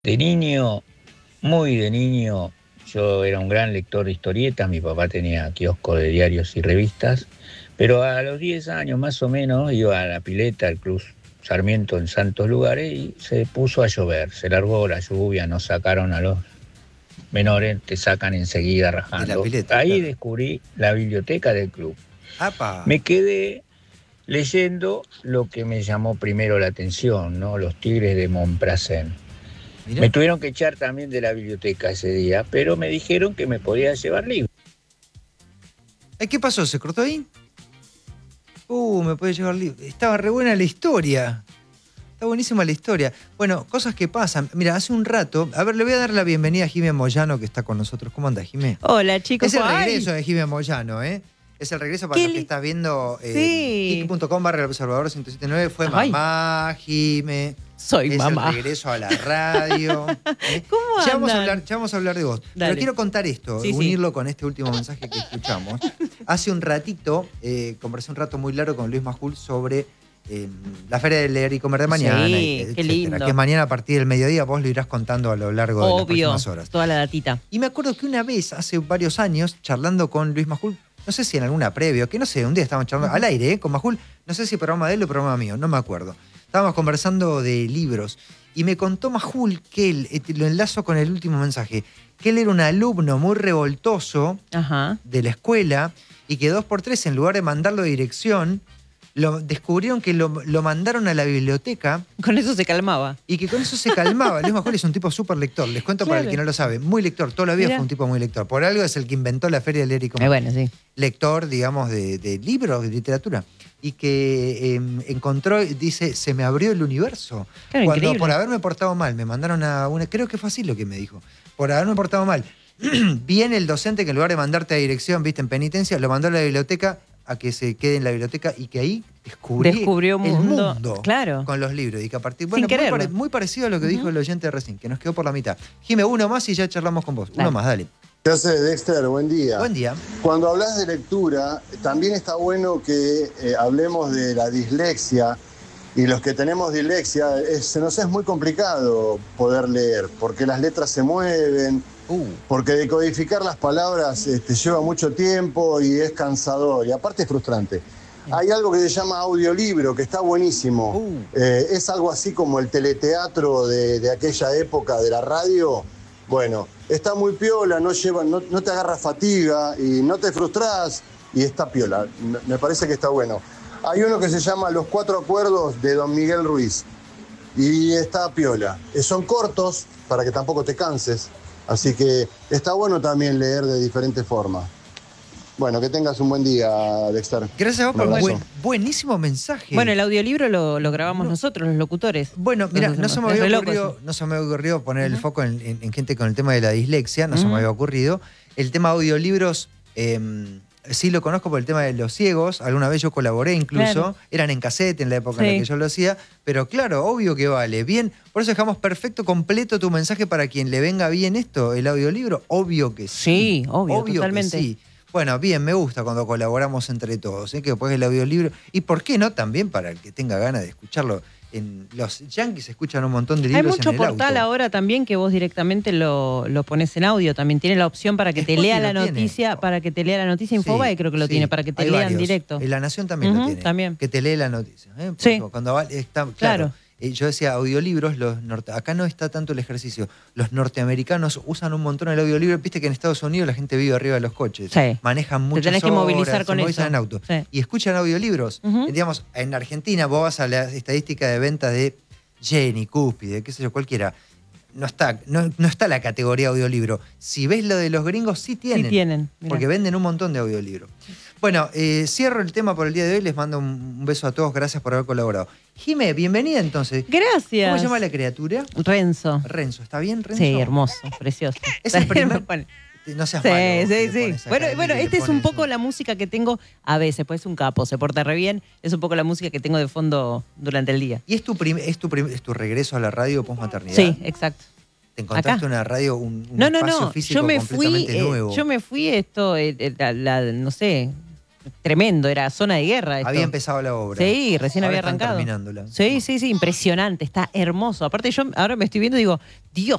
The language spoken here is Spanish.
De niño, muy de niño, yo era un gran lector de historietas, mi papá tenía kiosco de diarios y revistas, pero a los 10 años más o menos iba a la pileta, al Club Sarmiento en Santos Lugares y se puso a llover, se largó la lluvia, nos sacaron a los menores, te sacan enseguida De la rajando. pileta, Ahí claro. descubrí la biblioteca del club. ¡Apa! Me quedé leyendo lo que me llamó primero la atención, ¿no? Los Tigres de Montprasén. Mirá. Me tuvieron que echar también de la biblioteca ese día, pero me dijeron que me podía llevar libros. ¿Qué pasó? ¿Se cortó ahí? Me puede llevar libro. Estaba re buena la historia. Está buenísima la historia. Bueno, cosas que pasan. Mira, hace un rato... A ver, le voy a dar la bienvenida a Jimé Moyano, que está con nosotros. ¿Cómo anda, Jimé? Hola, chicos. Es el regreso de Jimé Moyano, ¿eh? Es el regreso para los que estás viendo. Sí. Kiki.com/El Observador 1079. Fue Ay. mamá, Jimé. Soy mamá. Es el regreso a la radio. ¿Cómo Ya andan? vamos a hablar de vos. Dale. Pero quiero contar esto, Sí, unirlo con este último mensaje que escuchamos. Hace un ratito, conversé un rato muy largo con Luis Majul sobre la Feria de Leer y Comer de mañana. Sí, etcétera, qué lindo. que es mañana a partir del mediodía, vos lo irás contando a lo largo de las Obvio, próximas horas. toda la datita. Y me acuerdo que una vez, hace varios años, charlando con Luis Majul, no sé si en alguna previa, que no sé, un día estábamos charlando al aire, con Majul, no sé si programa de él o programa mío, no me acuerdo. Estábamos conversando de libros y me contó Majul que él, lo enlazo con el último mensaje, que él era un alumno muy revoltoso de la escuela y que 2x3, en lugar de mandarlo de dirección, descubrieron que lo mandaron a la biblioteca. Con eso se calmaba. Y que con eso se calmaba. Luis Majul es un tipo súper lector. Les cuento para el que no lo sabe. Muy lector. Toda la vida fue un tipo muy lector. Por algo es el que inventó la Feria de Leer y Comer. Bueno, sí. Lector, digamos, de libros, de literatura. Y que encontró, dice, se me abrió el universo. Claro, Cuando increíble. por haberme portado mal, me mandaron a una... Creo que fue así lo que me dijo. Por haberme portado mal. Viene el docente que en lugar de mandarte a dirección, viste, en penitencia, lo mandó a la biblioteca a que se quede en la biblioteca y que ahí descubrió el mundo claro. con los libros. Y que a partir, Sin quererlo. muy parecido a lo que dijo el oyente de recién, que nos quedó por la mitad. Jime, uno más y ya charlamos con vos. Dale. Uno más, dale. ¿Qué hace, Dexter? Buen día. Buen día. Cuando hablas de lectura, también está bueno que hablemos de la dislexia. Y los que tenemos dislexia, se nos es muy complicado poder leer, porque las letras se mueven, porque decodificar las palabras lleva mucho tiempo y es cansador, y aparte es frustrante. Hay algo que se llama audiolibro, que está buenísimo. Es algo así como el teleteatro de aquella época de la radio. Bueno, está muy piola, no te agarra fatiga y no te frustras y está piola. Me parece que está bueno. Hay uno que se llama Los Cuatro Acuerdos de Don Miguel Ruiz y está piola. Son cortos para que tampoco te canses, así que está bueno también leer de diferentes formas. Bueno, que tengas un buen día, Dexter. Gracias a vos por buenísimo mensaje. Bueno, el audiolibro lo grabamos nosotros, los locutores. Bueno, mira, no se me había ocurrido poner el foco en gente con el tema de la dislexia, no se me había ocurrido. El tema audiolibros, sí lo conozco por el tema de los ciegos, alguna vez yo colaboré incluso, claro. Eran en cassette en la época en la que yo lo hacía, pero claro, obvio que vale, bien, por eso dejamos perfecto, completo tu mensaje para quien le venga bien esto, el audiolibro, obvio que sí. Sí, obvio totalmente. Que sí. Bueno, bien, me gusta cuando colaboramos entre todos, que después el audiolibro, y por qué no también para el que tenga ganas de escucharlo. Los yankees escuchan un montón de libros. Hay mucho en el portal auto. ahora también que vos directamente lo pones en audio. También tiene la opción para que te lea la noticia, Infobae creo que lo tiene, para que te lean directo. La Nación también lo tiene. También. Que te lee la noticia. Sí. Cuando está, claro. Yo decía audiolibros, acá no está tanto el ejercicio. Los norteamericanos usan un montón el audiolibro. Viste que en Estados Unidos la gente vive arriba de los coches. Sí. Manejan muchas horas. Te tenés que movilizar con eso. En auto. Sí. Y escuchan audiolibros. Digamos, en Argentina vos vas a la estadística de ventas de Jenny, Cúspide, qué sé yo, cualquiera. No está la categoría audiolibro. Si ves lo de los gringos, sí tienen. Sí tienen. Porque venden un montón de audiolibros. Bueno, cierro el tema por el día de hoy. Les mando un beso a todos. Gracias por haber colaborado. Jime, bienvenida entonces. Gracias. ¿Cómo se llama la criatura? Renzo. Renzo, ¿está bien, Renzo? Sí, hermoso, precioso. Es el primer... No seas malo. Sí. Bueno, esta es un poco la música que tengo a veces, pues es un capo, se porta re bien, es un poco la música que tengo de fondo durante el día. ¿Y es tu regreso a la radio post-maternidad? Sí, exacto. ¿Te encontraste una radio, un no, espacio físico completamente nuevo? Yo me fui no sé, tremendo, era zona de guerra esto. Había empezado la obra. Sí, recién Ahora había están arrancado. terminándola. Sí, impresionante, está hermoso. Aparte yo ahora me estoy viendo y digo, Dios,